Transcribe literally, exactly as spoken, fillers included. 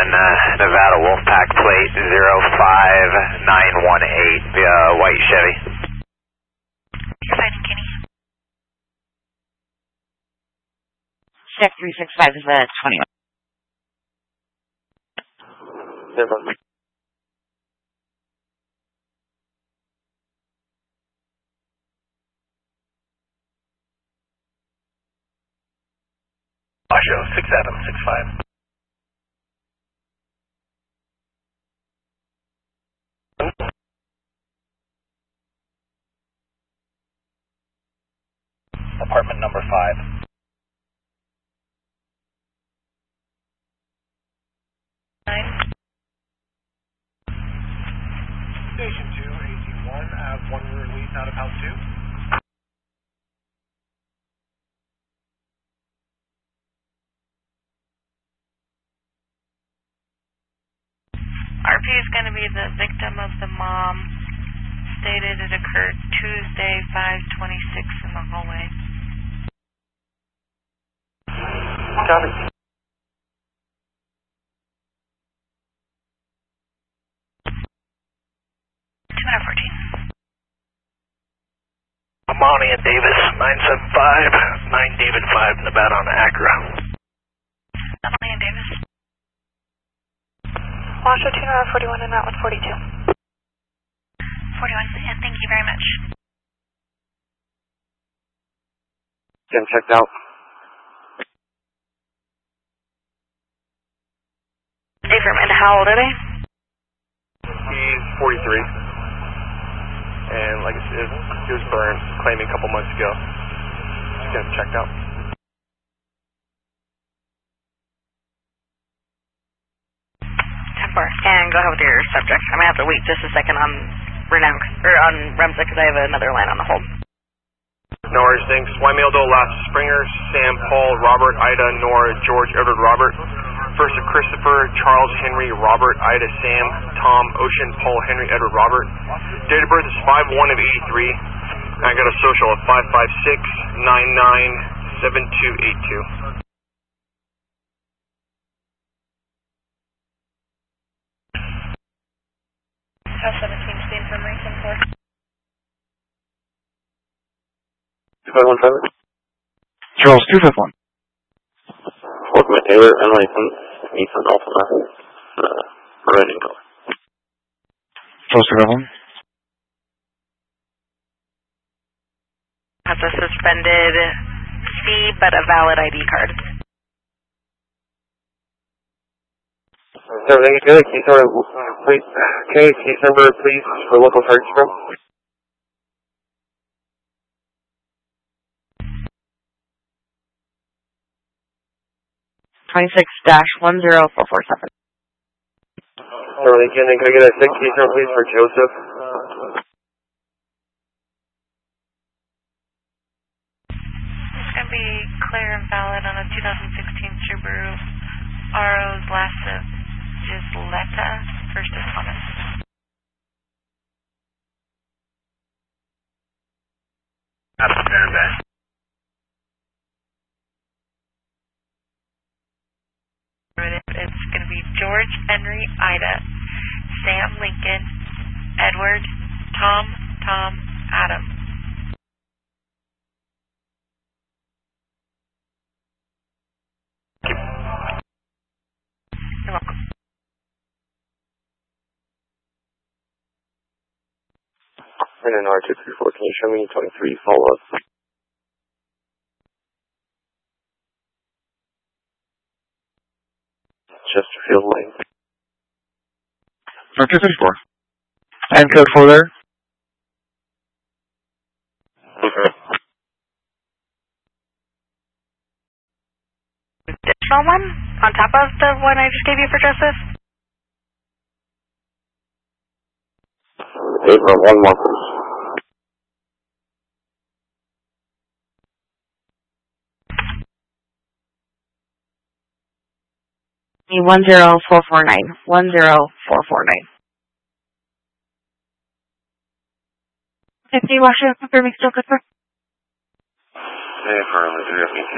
uh, Nevada Wolfpack plate zero five nine one eight, uh, white Chevy. You're fighting Kenny. Check three six five is uh, twenty-one. Never. Washoe, six seven six five. Apartment number five. Nine. Station two, eighteen one, I have one release out of house two. R P is going to be the victim of the mom. Stated it occurred Tuesday, five twenty-six in the hallway. Copy. two fourteen. Amani and Davis, nine seven five, nine David five, Nevada on Acura. Emily and Davis. Washoe two Nora forty-one and Atwood forty-two. forty-one, and thank you very much. Jim checked out. Different, and how old are they? He's forty-three. And like I said, he was burned, claiming a couple months ago. Just got checked out. ten four. And go ahead with your subject. I'm going to have to wait just a second on Renown, or on Remsa because I have another line on the hold. No worries, thanks. Wymealdo, Last Springer, Sam, Paul, Robert, Ida, Nora, George, Edward, Robert. First of Christopher, Charles, Henry, Robert, Ida, Sam, Tom, Ocean, Paul, Henry, Edward, Robert. Date of birth is five one of eighty-three. I got a social of five five six nine nine seven two eight two. House seventeen, Spain from Rankin four. two five one seven. Charles, two five one. Welcome to Taylor, Emily from Ethan Alpha, uh, red and color. Charles, two five one. Has a suspended fee but a valid I D card. Everything is good. Case number, please. Okay, case number, please, for local search from. twenty-six dash one zero four four seven. Everything can, can I get a sick case number, please, for Joseph? It's going to be clear and valid on a two thousand sixteen Subaru R O's last of Gisletta, first is Thomas. That's very bad. It's going to be George, Henry, Ida, Sam, Lincoln, Edward, Tom, Tom, Adam. You're welcome. And then R two three four, can you show me twenty-three follow-up? Chesterfield Lane. For two fifty-four. And code four there. Okay. Additional one on top of the one I just gave you for Joseph? Eight for one more, please. one zero four four nine. one zero four four nine. fifty Washoe, confirming still good for? Hey, for